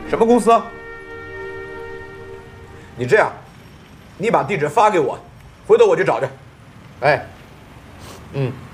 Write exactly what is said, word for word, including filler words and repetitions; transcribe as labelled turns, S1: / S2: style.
S1: 什么公司？你这样，你把地址发给我，回头我去找去。哎，嗯。